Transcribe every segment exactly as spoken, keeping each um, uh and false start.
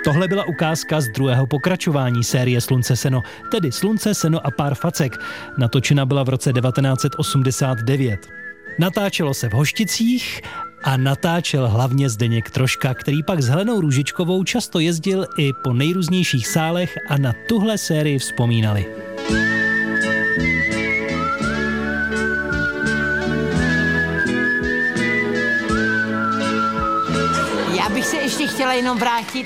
Tohle byla ukázka z druhého pokračování série Slunce seno, tedy Slunce, seno a pár facek. Natočena byla v roce devatenáct set osmdesát devět. Natáčelo se v Hošticích a natáčel hlavně Zdeněk Troška, který pak s Helenou Růžičkovou často jezdil i po nejrůznějších sálech a na tuhle sérii vzpomínali. Já bych se ještě chtěla jenom vrátit.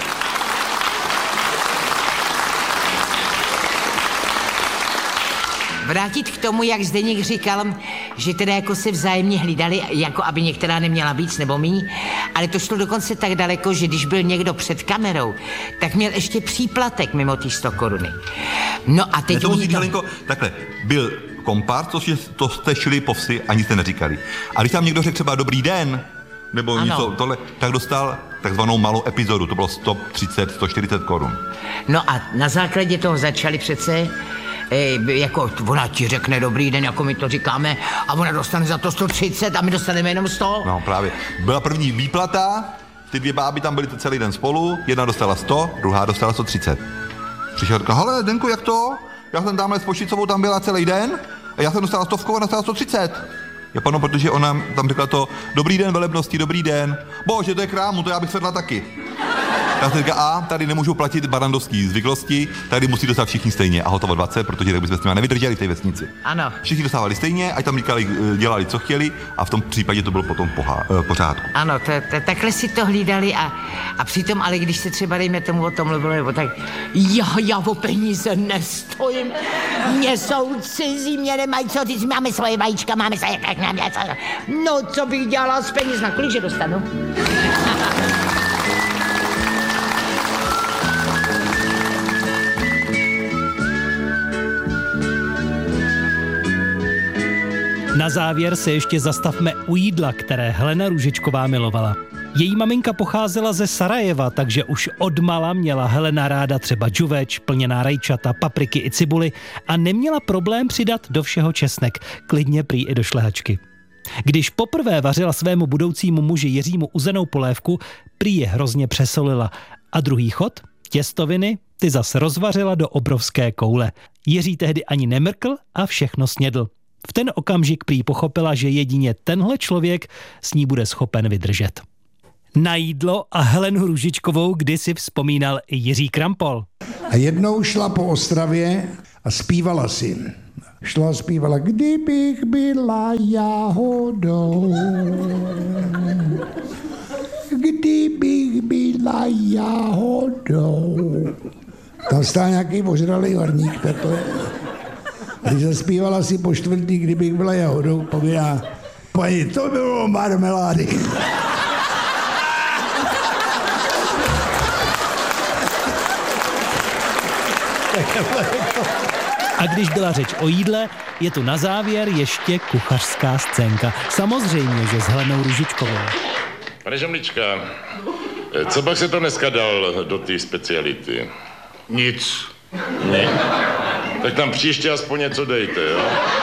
Vrátit k tomu, jak Zdeněk říkal, že teda jako se vzájemně hlídali, jako aby některá neměla víc nebo míň, ale to šlo dokonce tak daleko, že když byl někdo před kamerou, tak měl ještě příplatek mimo ty sto koruny. No a teď... Ne, to musí, Helenko, takhle, byl kompár, což je, to jste šli po vsi, ani jste neříkali. A když tam někdo řekl třeba dobrý den, nebo ano. něco tohle, tak dostal takzvanou malou epizodu, to bylo sto třicet, sto čtyřicet korun. No a na základě toho začali přece, e, jako ona ti řekne dobrý den, jako my to říkáme, a ona dostane za to sto třicet a my dostaneme jenom sto. No právě. Byla první výplata, ty dvě báby tam byly celý den spolu, jedna dostala sto, druhá dostala sto třicet. Přišel a říkal, hele, Denku, jak to? Já jsem tamhle s Počicovou tam byla celý den a já jsem dostala stovku a dostala sto třicet. Je pano, protože ona tam řekla to, dobrý den velebnosti, dobrý den. Bože, to je krámu, to já bych svedla taky. Já jsem říkal, a tady nemůžu platit barandovský zvyklosti, tady musí dostat všichni stejně a hotovo dvacet, protože tak bychom s nimi nevydrželi v té vesnici. Ano. Všichni dostávali stejně, ať tam říkali, dělali, co chtěli a v tom případě to bylo potom pohá, pořádku. Ano, to, to, takhle si to hlídali a, a přitom, ale když se třeba dejme tomu o tom mluvilo, nebo tak, já, já o peníze nestojím, mě jsou cizí, mě nemají co, ty máme svoje vajíčka, máme svoje, jak nám něco. No, co bych dělala s peněz, na kolik, že dostanu? Na závěr se ještě zastavme u jídla, které Helena Růžičková milovala. Její maminka pocházela ze Sarajeva, takže už odmala měla Helena ráda třeba džuveč, plněná rajčata, papriky i cibuly a neměla problém přidat do všeho česnek, klidně prý i do šlehačky. Když poprvé vařila svému budoucímu muži Jiřímu uzenou polévku, prý je hrozně přesolila. A druhý chod, těstoviny, ty zas rozvařila do obrovské koule. Jiří tehdy ani nemrkl a všechno snědl. V ten okamžik prý pochopila, že jedině tenhle člověk s ní bude schopen vydržet. Na jídlo a Helenu Růžičkovou kdysi vzpomínal i Jiří Krampol. A jednou šla po Ostravě a zpívala si. Šla a zpívala, kdybych byla jáhodou, kdybych byla jáhodou. Tam stál nějaký ožralý varník takhle. Když zaspívala si po čtvrtý, kdybych byla jahodou, povídá, paní, to bylo marmelády. A když byla řeč o jídle, je tu na závěr ještě kuchařská scénka. Samozřejmě, že s Helenou Růžičkovou. Pane Žemlička, co pak se to dneska dal do té speciality? Nic. Ne? Tak tam příště aspoň něco dejte, jo?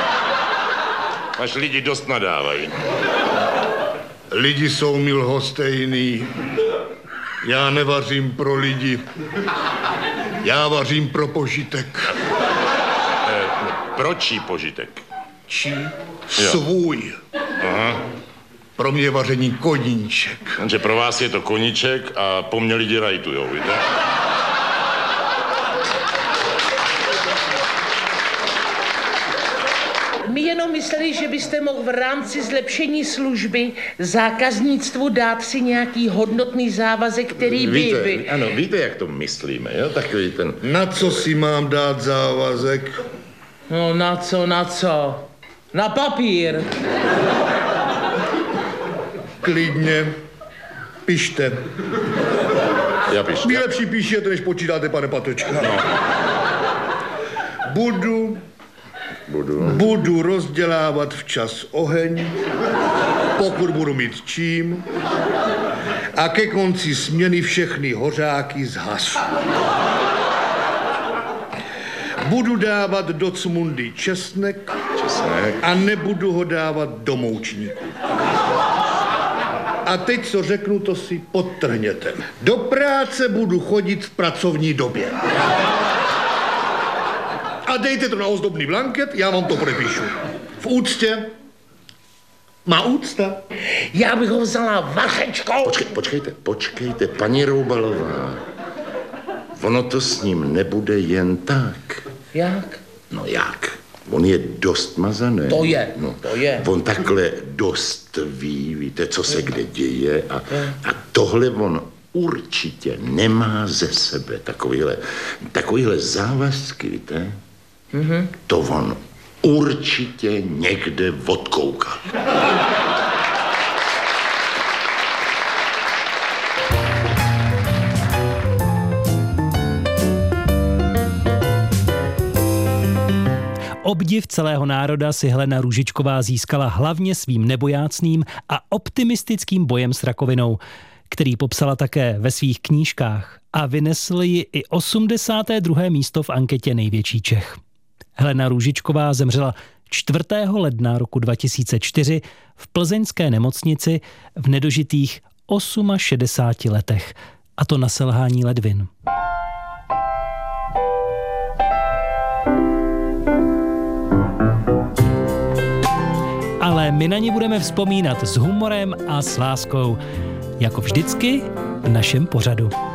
Až lidi dost nadávají. Lidi jsou mi lhostejný. Já nevařím pro lidi. Já vařím pro požitek. E, pro čí požitek? Čí? Svůj. Aha. Pro mě je vaření koníček. Takže pro vás je to koníček a po mně lidi rajtujou, víte? My jenom mysleli, že byste mohl v rámci zlepšení služby zákaznictvu dát si nějaký hodnotný závazek, který by... Víte, by... ano, víte, jak to myslíme, jo? Takový ten... Na co si mám dát závazek? No na co, na co? Na papír. Klidně. Pište. Já píšu. Nejlepší píšete, než počítáte, pane Patočka. No. Budu... Budu. Budu rozdělávat včas oheň, pokud budu mít čím, a ke konci směny všechny hořáky zhasu. Budu dávat do cmundy česnek, Česnek. a nebudu ho dávat do moučníku. A teď, co řeknu, to si podtrhněte. Do práce budu chodit v pracovní době. A dejte to na ozdobný blanket, já vám to podepíšu. V úctě. Má úcta. Já bych ho vzala vařečkou. Počkej, počkejte, počkejte, paní Roubalová. Ono to s ním nebude jen tak. Jak? No jak? On je dost mazaný. To je, no, to je. On takhle dost ví, víte, co se kde děje a, a tohle on určitě nemá ze sebe takovýhle, takovýhle závazky, víte? Mm-hmm. To on určitě někde odkouká. Obdiv celého národa si Helena Růžičková získala hlavně svým nebojácným a optimistickým bojem s rakovinou, který popsala také ve svých knížkách a vynesl ji i osmdesáté druhé místo v anketě Největší Čech. Helena Růžičková zemřela čtvrtého ledna roku dva tisíce čtyři v plzeňské nemocnici v nedožitých šedesáti osmi letech, a to na selhání ledvin. Ale my na ní budeme vzpomínat s humorem a s láskou, jako vždycky v našem pořadu.